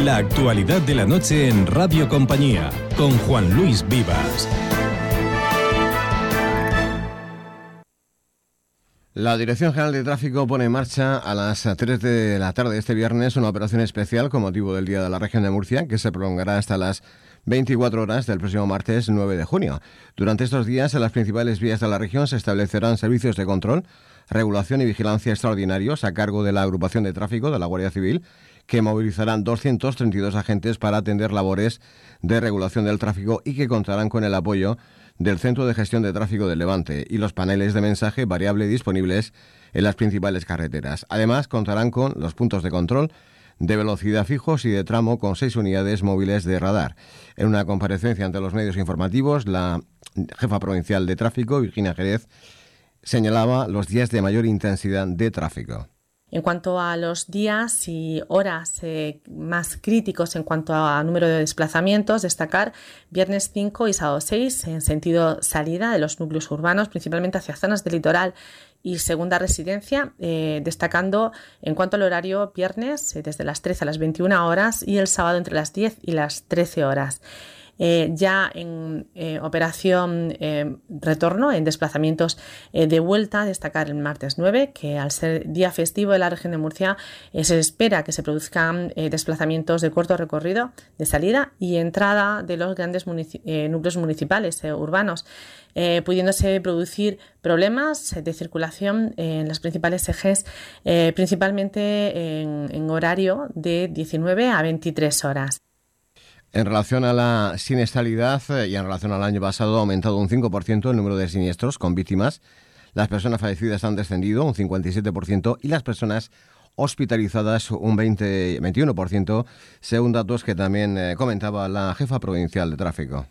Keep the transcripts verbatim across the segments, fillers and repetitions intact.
La actualidad de la noche en Radio Compañía, con Juan Luis Vivas. La Dirección General de Tráfico pone en marcha a las tres de la tarde de este viernes una operación especial con motivo del Día de la Región de Murcia, que se prolongará hasta las veinticuatro horas del próximo martes nueve de junio. Durante estos días, en las principales vías de la región se establecerán servicios de control, regulación y vigilancia extraordinarios a cargo de la Agrupación de Tráfico de la Guardia Civil, que movilizarán doscientos treinta y dos agentes para atender labores de regulación del tráfico y que contarán con el apoyo del Centro de Gestión de Tráfico del Levante y los paneles de mensaje variable disponibles en las principales carreteras. Además, contarán con los puntos de control de velocidad fijos y de tramo con seis unidades móviles de radar. En una comparecencia ante los medios informativos, la jefa provincial de tráfico, Virginia Jerez, señalaba los días de mayor intensidad de tráfico. En cuanto a los días y horas eh, más críticos en cuanto a número de desplazamientos, destacar viernes cinco y sábado seis en sentido salida de los núcleos urbanos, principalmente hacia zonas del litoral y segunda residencia, eh, destacando en cuanto al horario viernes eh, desde las trece a las veintiuna horas y el sábado entre las diez y las trece horas. Eh, ya en eh, operación eh, retorno, en desplazamientos eh, de vuelta, destacar el martes nueve, que al ser día festivo de la región de Murcia eh, se espera que se produzcan eh, desplazamientos de corto recorrido de salida y entrada de los grandes munici- eh, núcleos municipales eh, urbanos, eh, pudiéndose producir problemas de circulación en las principales ejes, eh, principalmente en, en horario de diecinueve a veintitrés horas. En relación a la siniestralidad y en relación al año pasado ha aumentado un cinco por ciento el número de siniestros con víctimas. Las personas fallecidas han descendido un cincuenta y siete por ciento y las personas hospitalizadas un veinte, veintiuno por ciento, según datos que también eh, comentaba la jefa provincial de tráfico.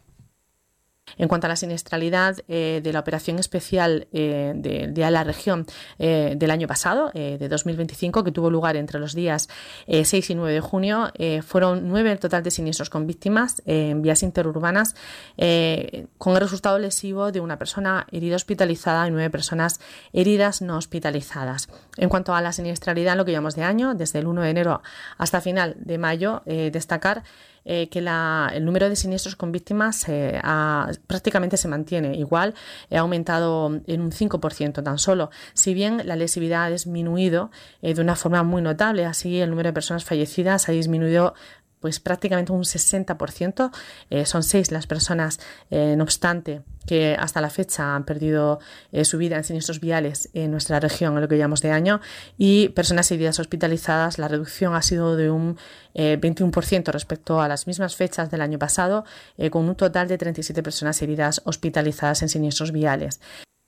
En cuanto a la siniestralidad eh, de la operación especial eh, del Día de la Región eh, del año pasado, eh, de dos mil veinticinco, que tuvo lugar entre los días eh, seis y nueve de junio, eh, fueron nueve el total de siniestros con víctimas eh, en vías interurbanas, eh, con el resultado lesivo de una persona herida hospitalizada y nueve personas heridas no hospitalizadas. En cuanto a la siniestralidad en lo que llevamos de año, desde el uno de enero hasta final de mayo, eh, destacar Eh, que la, el número de siniestros con víctimas eh, ha, prácticamente se mantiene igual, ha aumentado en un cinco por ciento tan solo, si bien la lesividad ha disminuido eh, de una forma muy notable. Así el número de personas fallecidas ha disminuido pues prácticamente un sesenta por ciento, eh, son seis las personas, eh, no obstante, que hasta la fecha han perdido eh, su vida en siniestros viales en nuestra región en lo que llevamos de año, y personas heridas hospitalizadas, la reducción ha sido de un eh, veintiuno por ciento respecto a las mismas fechas del año pasado, eh, con un total de treinta y siete personas heridas hospitalizadas en siniestros viales.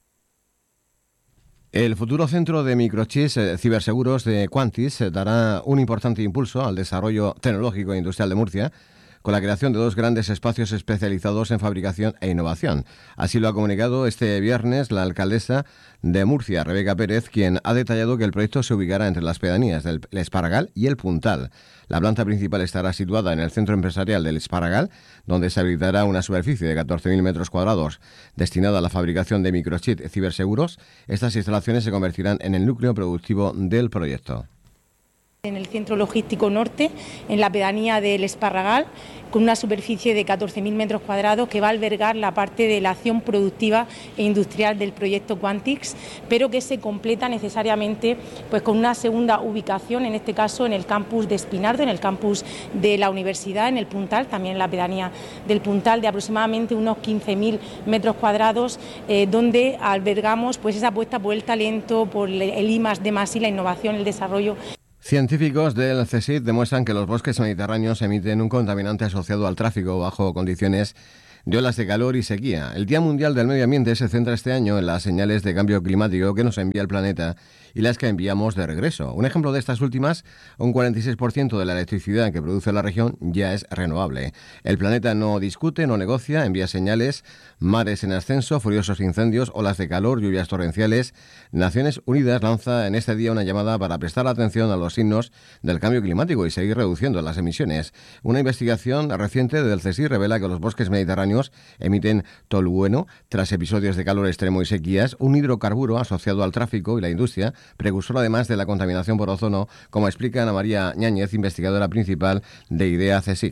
El futuro centro de microchips eh, ciberseguros de Quantis eh, dará un importante impulso al desarrollo tecnológico e industrial de Murcia, con la creación de dos grandes espacios especializados en fabricación e innovación. Así lo ha comunicado este viernes la alcaldesa de Murcia, Rebeca Pérez, quien ha detallado que el proyecto se ubicará entre las pedanías del Esparagal y el Puntal. La planta principal estará situada en el centro empresarial del Esparagal, donde se habilitará una superficie de catorce mil metros cuadrados destinada a la fabricación de microchips ciberseguros. Estas instalaciones se convertirán en el núcleo productivo del proyecto. En el centro logístico norte, en la pedanía del Esparragal, con una superficie de catorce mil metros cuadrados que va a albergar la parte de la acción productiva e industrial del proyecto Quantix, pero que se completa necesariamente pues con una segunda ubicación, en este caso en el campus de Espinardo, en el campus de la universidad, en el Puntal, también en la pedanía del Puntal, de aproximadamente unos quince mil metros cuadrados, eh, donde albergamos pues esa apuesta por el talento, por el I más D más I, la innovación, el desarrollo. Científicos del CSIC demuestran que los bosques mediterráneos emiten un contaminante asociado al tráfico bajo condiciones de olas de calor y sequía. El Día Mundial del Medio Ambiente se centra este año en las señales de cambio climático que nos envía el planeta y las que enviamos de regreso. Un ejemplo de estas últimas, un cuarenta y seis por ciento de la electricidad que produce la región ya es renovable. El planeta no discute, no negocia, envía señales, mares en ascenso, furiosos incendios, olas de calor, lluvias torrenciales. Naciones Unidas lanza en este día una llamada para prestar atención a los signos del cambio climático y seguir reduciendo las emisiones. Una investigación reciente del CSIC revela que los bosques mediterráneos años emiten tolueno tras episodios de calor extremo y sequías, un hidrocarburo asociado al tráfico y la industria, precursor además de la contaminación por ozono, como explica Ana María Ñáñez, investigadora principal de IDEA CSIC.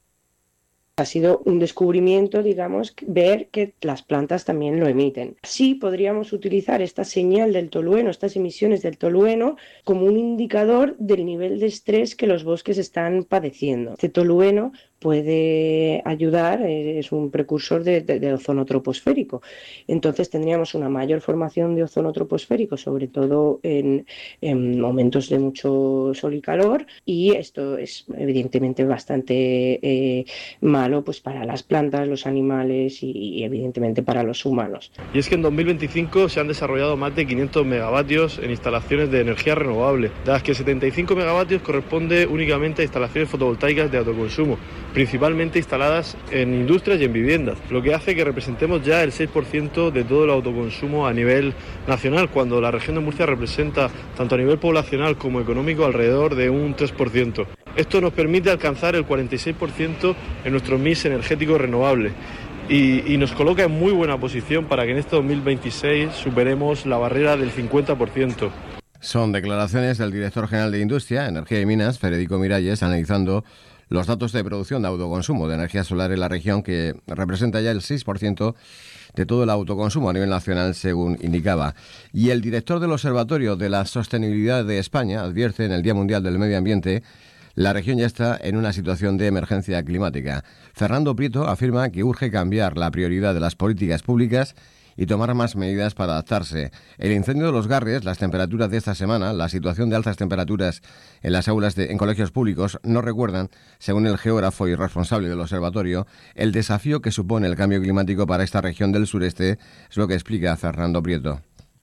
Ha sido un descubrimiento, digamos, ver que las plantas también lo emiten. Sí podríamos utilizar esta señal del tolueno, estas emisiones del tolueno, como un indicador del nivel de estrés que los bosques están padeciendo. Este tolueno puede ayudar, es un precursor de, de, de ozono troposférico. Entonces tendríamos una mayor formación de ozono troposférico, sobre todo en, en momentos de mucho sol y calor, y esto es evidentemente bastante eh, malo pues para las plantas, los animales y, y evidentemente para los humanos. Y es que en dos mil veinticinco se han desarrollado más de quinientos megavatios en instalaciones de energía renovable, de las que setenta y cinco megavatios corresponde únicamente a instalaciones fotovoltaicas de autoconsumo, principalmente instaladas en industrias y en viviendas, lo que hace que representemos ya el seis por ciento de todo el autoconsumo a nivel nacional, cuando la región de Murcia representa, tanto a nivel poblacional como económico, alrededor de un tres por ciento. Esto nos permite alcanzar el cuarenta y seis por ciento en nuestro mix energético renovable y, y nos coloca en muy buena posición para que en este dos mil veintiséis superemos la barrera del cincuenta por ciento. Son declaraciones del director general de Industria, Energía y Minas, Federico Miralles, analizando los datos de producción de autoconsumo de energía solar en la región, que representa ya el seis por ciento de todo el autoconsumo a nivel nacional, según indicaba. Y el director del Observatorio de la Sostenibilidad de España advierte en el Día Mundial del Medio Ambiente: la región ya está en una situación de emergencia climática. Fernando Prieto afirma que urge cambiar la prioridad de las políticas públicas y tomar más medidas para adaptarse. El incendio de los Garres, las temperaturas de esta semana, la situación de altas temperaturas en las aulas de, en colegios públicos, no recuerdan, según el geógrafo y responsable del observatorio, el desafío que supone el cambio climático para esta región del sureste, es lo que explica Fernando Prieto.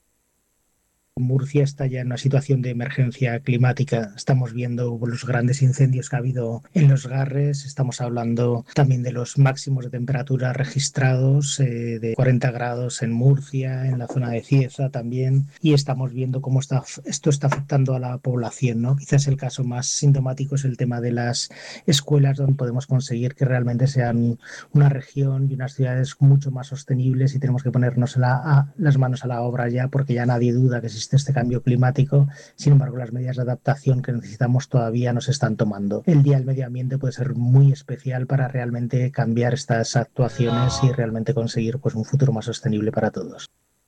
Murcia está ya en una situación de emergencia climática. Estamos viendo los grandes incendios que ha habido en los Garres. Estamos hablando también de los máximos de temperatura registrados, eh, de cuarenta grados en Murcia, en la zona de Cieza también. Y estamos viendo cómo está, esto está afectando a la población, ¿no? Quizás el caso más sintomático es el tema de las escuelas, donde podemos conseguir que realmente sean una región y unas ciudades mucho más sostenibles, y tenemos que ponernos la, a, las manos a la obra ya, porque ya nadie duda que existe este cambio climático. Sin embargo, las medidas de adaptación que necesitamos todavía no se están tomando. El Día del Medio Ambiente puede ser muy especial para realmente cambiar estas actuaciones y realmente conseguir pues un futuro más sostenible para todos.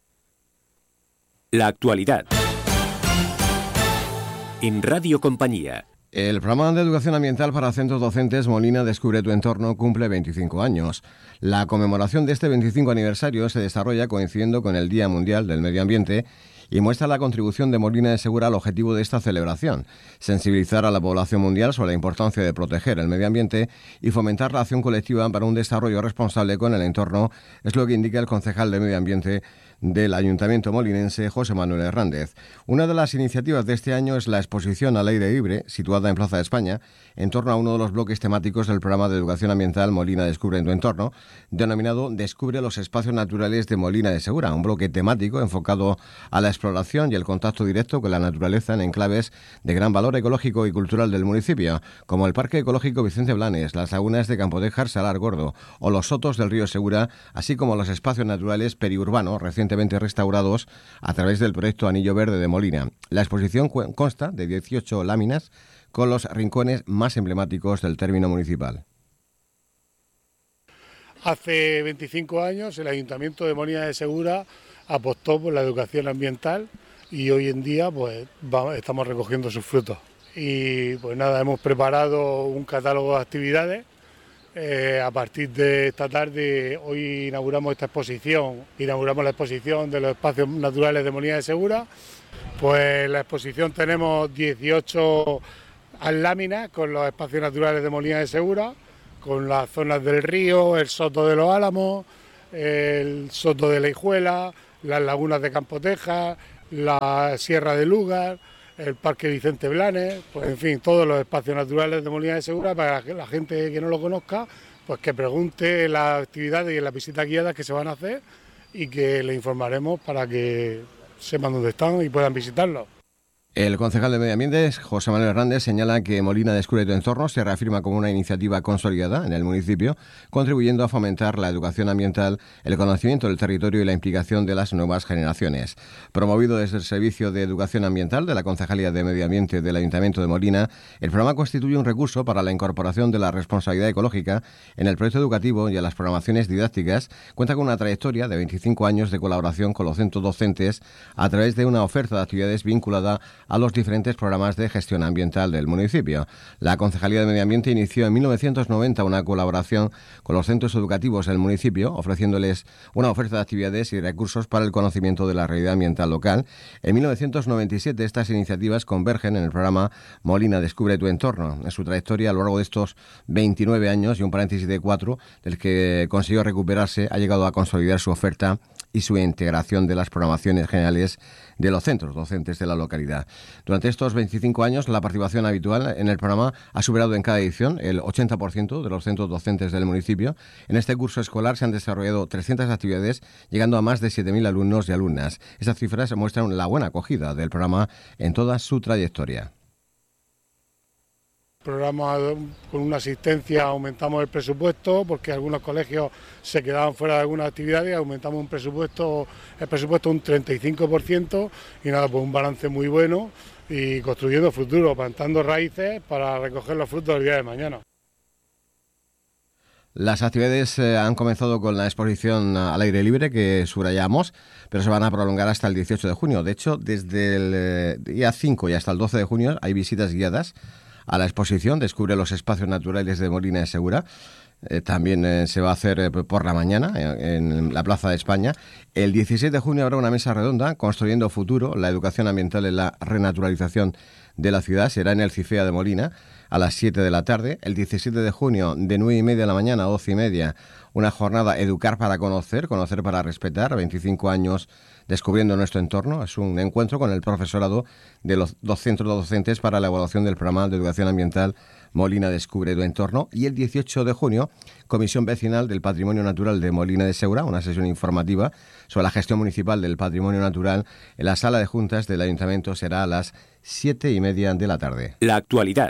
La actualidad en Radio Compañía. El programa de educación ambiental para centros docentes Molina Descubre tu Entorno cumple veinticinco años. La conmemoración de este veinticinco aniversario se desarrolla coincidiendo con el Día Mundial del Medio Ambiente y muestra la contribución de Molina de Segura al objetivo de esta celebración: sensibilizar a la población mundial sobre la importancia de proteger el medio ambiente y fomentar la acción colectiva para un desarrollo responsable con el entorno, es lo que indica el concejal de Medio Ambiente del Ayuntamiento molinense, José Manuel Hernández. Una de las iniciativas de este año es la exposición al aire libre, situada en Plaza de España, en torno a uno de los bloques temáticos del programa de educación ambiental Molina Descubre tu Entorno, denominado Descubre los espacios naturales de Molina de Segura, un bloque temático enfocado a la exploración y el contacto directo con la naturaleza en enclaves de gran valor ecológico y cultural del municipio, como el Parque Ecológico Vicente Blanes, las lagunas de Campotejar, Salar Gordo o los sotos del río Segura, así como los espacios naturales periurbanos recientemente restaurados a través del proyecto Anillo Verde de Molina. La exposición consta de dieciocho láminas con los rincones más emblemáticos del término municipal. Hace veinticinco años el Ayuntamiento de Molina de Segura apostó por la educación ambiental y hoy en día pues vamos, estamos recogiendo sus frutos. Y pues nada, hemos preparado un catálogo de actividades. Eh, a partir de esta tarde, hoy inauguramos esta exposición, inauguramos la exposición de los espacios naturales de Molina de Segura. Pues en la exposición tenemos dieciocho láminas con los espacios naturales de Molina de Segura, con las zonas del río, el soto de los Álamos, el soto de la Hijuela, las lagunas de Campoteja, la Sierra de Lugar, el Parque Vicente Blanes, pues en fin, todos los espacios naturales de Molina de Segura, para que la gente que no lo conozca, pues que pregunte las actividades y las visitas guiadas que se van a hacer y que le informaremos para que sepan dónde están y puedan visitarlos. El concejal de Medio Ambiente, José Manuel Hernández, señala que Molina Descubre tu Entorno se reafirma como una iniciativa consolidada en el municipio, contribuyendo a fomentar la educación ambiental, el conocimiento del territorio y la implicación de las nuevas generaciones. Promovido desde el Servicio de Educación Ambiental de la Concejalía de Medio Ambiente del Ayuntamiento de Molina, el programa constituye un recurso para la incorporación de la responsabilidad ecológica en el proyecto educativo y en las programaciones didácticas. Cuenta con una trayectoria de veinticinco años de colaboración con los centros docentes a través de una oferta de actividades vinculada a los diferentes programas de gestión ambiental del municipio. La Concejalía de Medio Ambiente inició en mil novecientos noventa una colaboración con los centros educativos del municipio, ofreciéndoles una oferta de actividades y recursos para el conocimiento de la realidad ambiental local. En mil novecientos noventa y siete estas iniciativas convergen en el programa Molina Descubre tu Entorno. En su trayectoria a lo largo de estos veintinueve años y un paréntesis de cuatro, del que consiguió recuperarse, ha llegado a consolidar su oferta y su integración de las programaciones generales de los centros docentes de la localidad. Durante estos veinticinco años, la participación habitual en el programa ha superado en cada edición el ochenta por ciento de los centros docentes del municipio. En este curso escolar se han desarrollado trescientas actividades, llegando a más de siete mil alumnos y alumnas. Estas cifras muestran la buena acogida del programa en toda su trayectoria. Programa con una asistencia, aumentamos el presupuesto porque algunos colegios se quedaban fuera de algunas actividades, aumentamos un presupuesto, el presupuesto un treinta y cinco por ciento y nada, pues un balance muy bueno y construyendo futuro, plantando raíces para recoger los frutos del día de mañana. Las actividades eh, han comenzado con la exposición al aire libre que subrayamos, pero se van a prolongar hasta el dieciocho de junio. De hecho, desde el eh, día cinco y hasta el doce de junio hay visitas guiadas a la exposición. Descubre los espacios naturales de Molina de Segura. Eh, también eh, se va a hacer eh, por la mañana eh, en la Plaza de España. El dieciséis de junio habrá una mesa redonda, Construyendo Futuro, la educación ambiental en la renaturalización de la ciudad. Será en el CIFEA de Molina a las siete de la tarde. El diecisiete de junio, de nueve y media de la mañana a doce y media, una jornada Educar para Conocer, Conocer para Respetar, veinticinco años descubriendo nuestro entorno. Es un encuentro con el profesorado de los dos centros docentes para la evaluación del programa de educación ambiental Molina Descubre tu Entorno. Y el dieciocho de junio, Comisión Vecinal del Patrimonio Natural de Molina de Segura, una sesión informativa sobre la gestión municipal del patrimonio natural en la sala de juntas del Ayuntamiento. Será a las siete y media de la tarde. La actualidad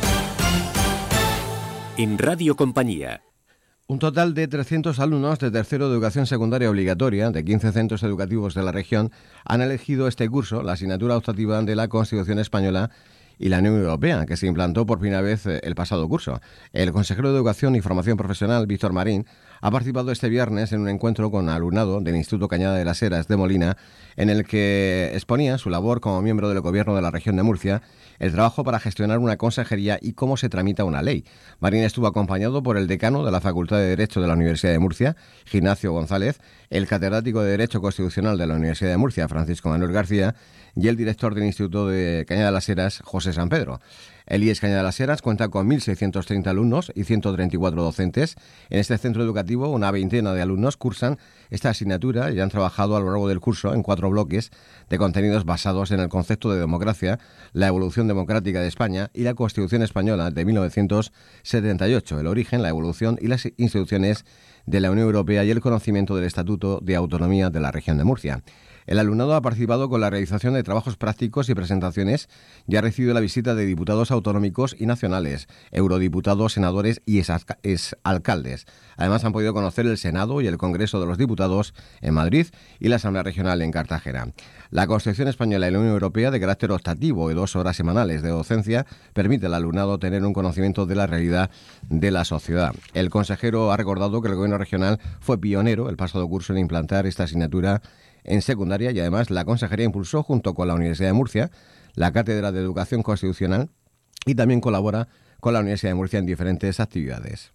en Radio Compañía. Un total de trescientos alumnos de tercero de educación secundaria obligatoria de quince centros educativos de la región han elegido este curso, la asignatura optativa de la Constitución Española y la Unión Europea, que se implantó por primera vez el pasado curso. El consejero de Educación y Formación Profesional, Víctor Marín, ha participado este viernes en un encuentro con alumnado del Instituto Cañada de las Heras de Molina, en el que exponía su labor como miembro del Gobierno de la región de Murcia, el trabajo para gestionar una consejería y cómo se tramita una ley. Marín estuvo acompañado por el decano de la Facultad de Derecho de la Universidad de Murcia, Ignacio González, el catedrático de Derecho Constitucional de la Universidad de Murcia, Francisco Manuel García, y el director del Instituto de Cañada de las Heras, José San Pedro. El I E S Cañada de las Heras cuenta con mil seiscientos treinta alumnos y ciento treinta y cuatro docentes. En este centro educativo, una veintena de alumnos cursan esta asignatura y han trabajado a lo largo del curso en cuatro bloques de contenidos basados en el concepto de democracia, la evolución democrática de España y la Constitución Española de mil novecientos setenta y ocho, el origen, la evolución y las instituciones de la Unión Europea y el conocimiento del Estatuto de Autonomía de la Región de Murcia. El alumnado ha participado con la realización de trabajos prácticos y presentaciones y ha recibido la visita de diputados autonómicos y nacionales, eurodiputados, senadores y exalcaldes. Además han podido conocer el Senado y el Congreso de los Diputados en Madrid y la Asamblea Regional en Cartagena. La Constitución Española y la Unión Europea, de carácter optativo y dos horas semanales de docencia, permite al alumnado tener un conocimiento de la realidad de la sociedad. El consejero ha recordado que el Gobierno regional fue pionero el pasado curso en implantar esta asignatura en secundaria y además la Consejería impulsó junto con la Universidad de Murcia la Cátedra de Educación Constitucional y también colabora con la Universidad de Murcia en diferentes actividades.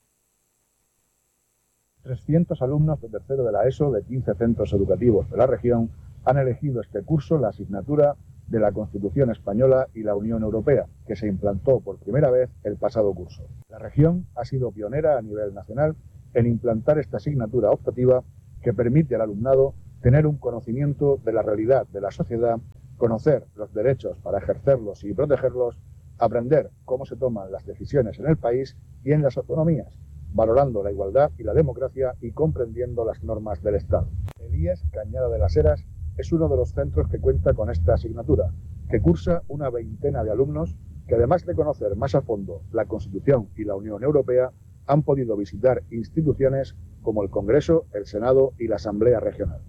trescientos alumnos de tercero de la ESO de quince centros educativos de la región han elegido este curso la asignatura de la Constitución Española y la Unión Europea, que se implantó por primera vez el pasado curso. La región ha sido pionera a nivel nacional en implantar esta asignatura optativa que permite al alumnado tener un conocimiento de la realidad de la sociedad, conocer los derechos para ejercerlos y protegerlos, aprender cómo se toman las decisiones en el país y en las autonomías, valorando la igualdad y la democracia y comprendiendo las normas del Estado. El I E S Cañada de las Heras es uno de los centros que cuenta con esta asignatura que cursa una veintena de alumnos que, además de conocer más a fondo la Constitución y la Unión Europea, han podido visitar instituciones como el Congreso, el Senado y la Asamblea Regional.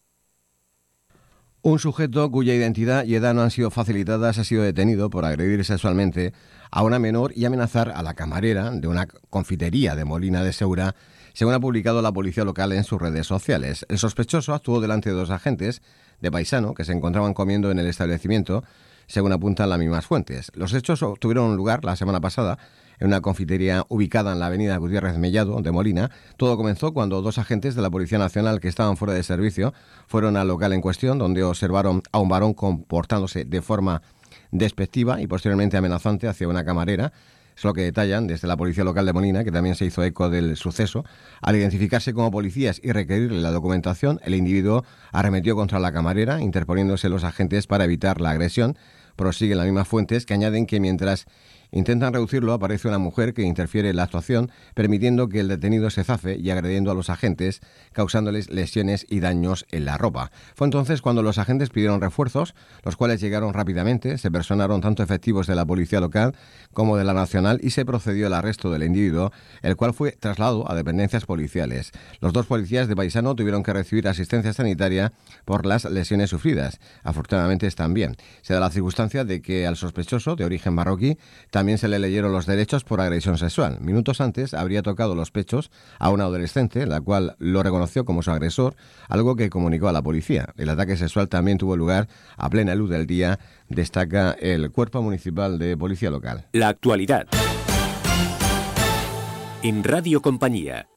Un sujeto cuya identidad y edad no han sido facilitadas ha sido detenido por agredir sexualmente a una menor y amenazar a la camarera de una confitería de Molina de Segura, según ha publicado la policía local en sus redes sociales. El sospechoso actuó delante de dos agentes de Paisano que se encontraban comiendo en el establecimiento, según apuntan las mismas fuentes. Los hechos tuvieron lugar la semana pasada en una confitería ubicada en la avenida Gutiérrez Mellado de Molina. Todo comenzó cuando dos agentes de la Policía Nacional que estaban fuera de servicio fueron al local en cuestión, donde observaron a un varón comportándose de forma despectiva y posteriormente amenazante hacia una camarera. Es lo que detallan desde la Policía Local de Molina, que también se hizo eco del suceso. Al identificarse como policías y requerirle la documentación, el individuo arremetió contra la camarera, interponiéndose los agentes para evitar la agresión. Prosiguen las mismas fuentes, que añaden que mientras intentan reducirlo, aparece una mujer que interfiere en la actuación, permitiendo que el detenido se zafe y agrediendo a los agentes, causándoles lesiones y daños en la ropa. Fue entonces cuando los agentes pidieron refuerzos, los cuales llegaron rápidamente. Se personaron tanto efectivos de la policía local como de la nacional y se procedió al arresto del individuo, el cual fue trasladado a dependencias policiales. Los dos policías de Paisano tuvieron que recibir asistencia sanitaria por las lesiones sufridas. Afortunadamente están bien. Se da la circunstancia de que al sospechoso, de origen marroquí, también se le leyeron los derechos por agresión sexual. Minutos antes habría tocado los pechos a una adolescente, la cual lo reconoció como su agresor, algo que comunicó a la policía. El ataque sexual también tuvo lugar a plena luz del día, destaca el Cuerpo Municipal de Policía Local. La actualidad. En Radio Compañía.